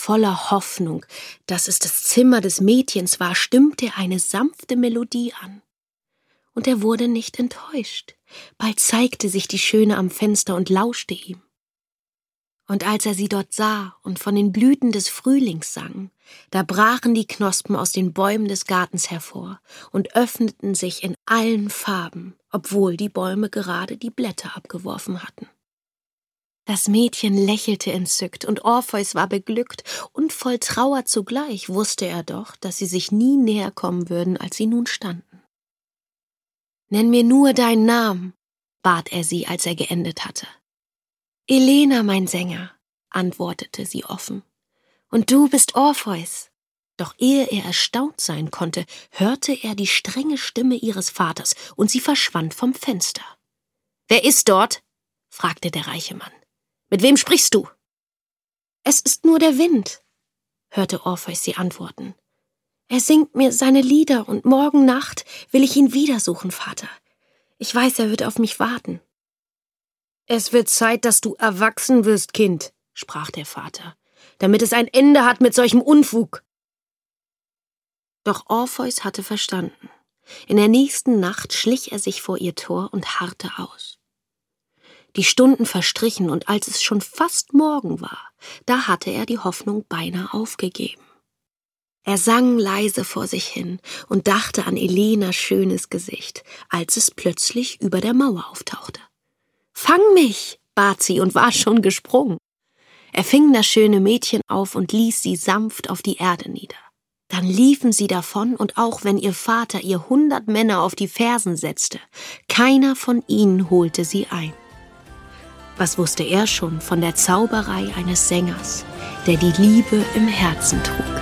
Voller Hoffnung, dass es das Zimmer des Mädchens war, stimmte er eine sanfte Melodie an. Und er wurde nicht enttäuscht. Bald zeigte sich die Schöne am Fenster und lauschte ihm. Und als er sie dort sah und von den Blüten des Frühlings sang, da brachen die Knospen aus den Bäumen des Gartens hervor und öffneten sich in allen Farben, obwohl die Bäume gerade die Blätter abgeworfen hatten. Das Mädchen lächelte entzückt und Orpheus war beglückt und voll Trauer zugleich wusste er doch, dass sie sich nie näher kommen würden, als sie nun standen. »Nenn mir nur deinen Namen«, bat er sie, als er geendet hatte. »Elena, mein Sänger«, antwortete sie offen. »Und du bist Orpheus.« Doch ehe er erstaunt sein konnte, hörte er die strenge Stimme ihres Vaters und sie verschwand vom Fenster. »Wer ist dort?« fragte der reiche Mann. »Mit wem sprichst du?« »Es ist nur der Wind«, hörte Orpheus sie antworten. »Er singt mir seine Lieder und morgen Nacht will ich ihn wieder suchen, Vater. Ich weiß, er wird auf mich warten.« »Es wird Zeit, dass du erwachsen wirst, Kind«, sprach der Vater, »damit es ein Ende hat mit solchem Unfug.« Doch Orpheus hatte verstanden. In der nächsten Nacht schlich er sich vor ihr Tor und harrte aus. Die Stunden verstrichen, und als es schon fast Morgen war, da hatte er die Hoffnung beinahe aufgegeben. Er sang leise vor sich hin und dachte an Elenas schönes Gesicht, als es plötzlich über der Mauer auftauchte. »Fang mich«, bat sie und war schon gesprungen. Er fing das schöne Mädchen auf und ließ sie sanft auf die Erde nieder. Dann liefen sie davon, und auch wenn ihr Vater ihr 100 Männer auf die Fersen setzte, keiner von ihnen holte sie ein. Was wusste er schon von der Zauberei eines Sängers, der die Liebe im Herzen trug?